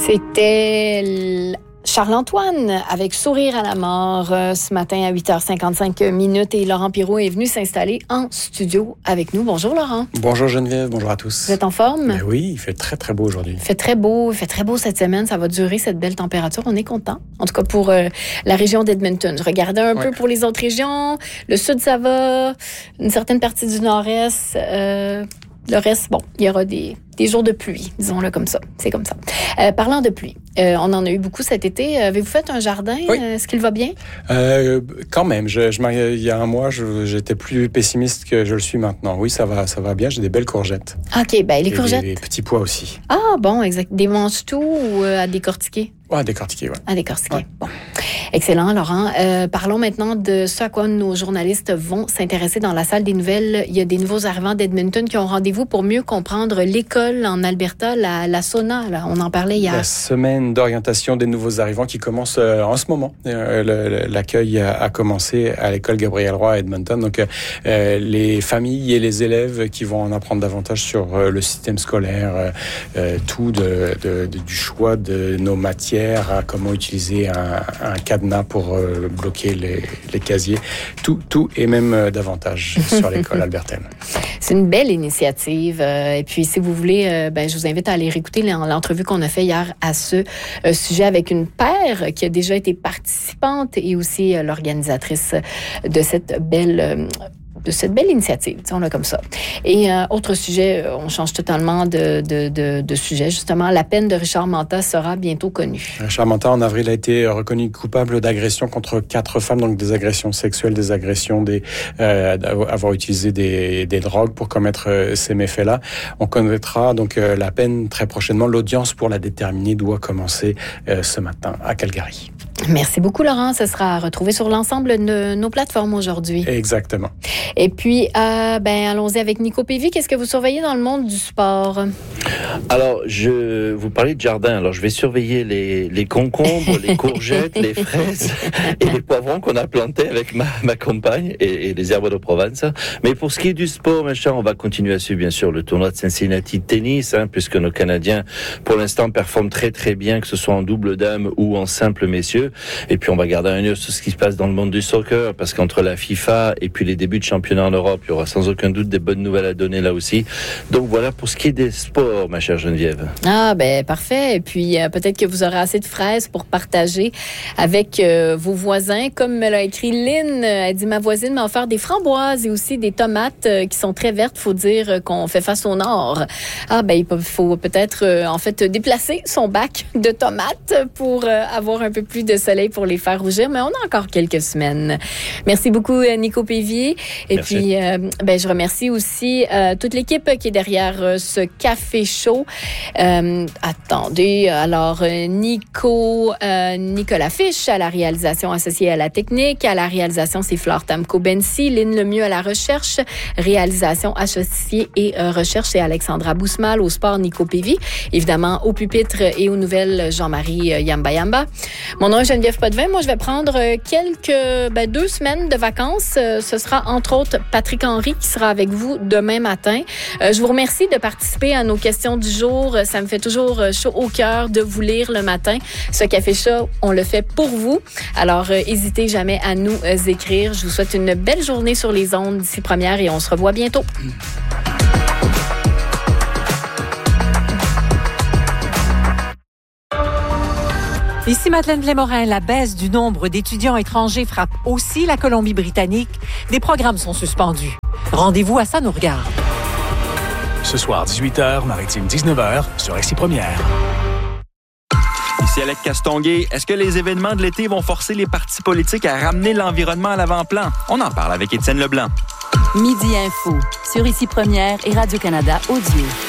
C'était Charles-Antoine avec Sourire à la mort ce matin à 8h55 et Laurent Pirot est venu s'installer en studio avec nous. Bonjour Laurent. Bonjour Geneviève, bonjour à tous. Vous êtes en forme? Ben oui, il fait très très beau aujourd'hui. Il fait très beau cette semaine. Ça va durer cette belle température. On est content. En tout cas pour la région d'Edmonton. Je regardais un peu pour les autres régions. Le sud, ça va. Une certaine partie du nord-est. Le reste, bon, il y aura des jours de pluie, disons-le comme ça. C'est comme ça. Parlant de pluie, on en a eu beaucoup cet été. Avez-vous fait un jardin? Oui. Est-ce qu'il va bien? Quand même. Il y a un mois, j'étais plus pessimiste que je le suis maintenant. Oui, ça va bien. J'ai des belles courgettes. OK, ben les courgettes. Et des petits pois aussi. Ah, bon, exact. Des manges-tout ou à décortiquer? Ouais, décortiquer, ouais. À décortiquer. Ouais. Bon. Excellent, Laurent. Parlons maintenant de ce à quoi nos journalistes vont s'intéresser dans la salle des nouvelles. Il y a des nouveaux arrivants d'Edmonton qui ont rendez-vous pour mieux comprendre l'école en Alberta, la SONA. Là. On en parlait hier. La semaine d'orientation des nouveaux arrivants qui commence en ce moment. L'accueil a commencé à l'école Gabriel Roy à Edmonton. Donc, les familles et les élèves qui vont en apprendre davantage sur le système scolaire, tout du choix de nos matières, à comment utiliser un cadenas pour bloquer les casiers, tout et même davantage sur l'école albertaine. C'est une belle initiative. Et puis, si vous voulez, je vous invite à aller réécouter l'entrevue qu'on a fait hier à ce sujet avec une paire qui a déjà été participante et aussi l'organisatrice de cette belle initiative, disons-le comme ça. Et autre sujet, on change totalement de sujet. Justement, la peine de Richard Manta sera bientôt connue. Richard Manta, en avril, a été reconnu coupable d'agression contre 4 femmes, donc des agressions sexuelles, des agressions, avoir utilisé des drogues pour commettre ces méfaits-là. On connaîtra donc la peine très prochainement. L'audience pour la déterminer doit commencer ce matin à Calgary. Merci beaucoup, Laurent. Ce sera retrouvé sur l'ensemble de nos plateformes aujourd'hui. Exactement. Et puis, allons-y avec Nico Pévy. Qu'est-ce que vous surveillez dans le monde du sport? Alors, vous parlez de jardin. Alors, je vais surveiller les concombres, les courgettes, les fraises et les poivrons qu'on a plantés avec ma compagne et les herbes de Provence. Mais pour ce qui est du sport, mes chers, on va continuer à suivre, bien sûr, le tournoi de Cincinnati de tennis, puisque nos Canadiens, pour l'instant, performent très, très bien, que ce soit en double dame ou en simple messieurs. Et puis, on va garder un œil sur ce qui se passe dans le monde du soccer, parce qu'entre la FIFA et puis les débuts de championnat en Europe, il y aura sans aucun doute des bonnes nouvelles à donner là aussi. Donc, voilà pour ce qui est des sports, ma chère Geneviève. Ah, parfait. Et puis, peut-être que vous aurez assez de fraises pour partager avec vos voisins. Comme me l'a écrit Lynn, elle dit, ma voisine m'a offert des framboises et aussi des tomates qui sont très vertes. Faut dire qu'on fait face au nord. Ah, il faut peut-être, déplacer son bac de tomates pour avoir un peu plus de soleil pour les faire rougir. Mais on a encore quelques semaines. Merci beaucoup, Nico Pévier. Et Merci. Puis, je remercie aussi toute l'équipe qui est derrière ce café chaud. Attendez, alors Nicolas Fiche à la réalisation associée à la technique, à la réalisation c'est Flore Tamko-Bensi, Lynn Lemieux à la recherche, réalisation associée et recherche c'est Alexandra Bousmal, au sport Nico Pévy, évidemment au pupitre et aux nouvelles Jean-Marie Yamba. Mon nom est Geneviève Potvin, moi je vais prendre 2 semaines de vacances, ce sera entre autres Patrick Henry qui sera avec vous demain matin. Je vous remercie de participer à nos questions du jour. Ça me fait toujours chaud au cœur de vous lire le matin. Ce café chaud, on le fait pour vous. Alors, n'hésitez jamais à nous écrire. Je vous souhaite une belle journée sur les ondes d'ici première et on se revoit bientôt. Ici Madeleine Blais-Morin, la baisse du nombre d'étudiants étrangers frappe aussi la Colombie-Britannique. Des programmes sont suspendus. Rendez-vous à Ça nous regarde. Ce soir, 18h, Maritime 19h, sur Ici Première. Ici Alec Castonguay. Est-ce que les événements de l'été vont forcer les partis politiques à ramener l'environnement à l'avant-plan? On en parle avec Étienne Leblanc. Midi Info, sur Ici Première et Radio-Canada Audio.